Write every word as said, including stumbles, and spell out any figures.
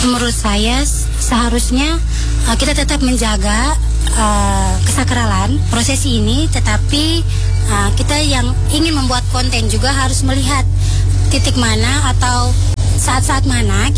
Menurut saya seharusnya uh, kita tetap menjaga uh, kesakralan prosesi ini, tetapi uh, kita yang ingin membuat konten juga harus melihat titik mana atau saat-saat mana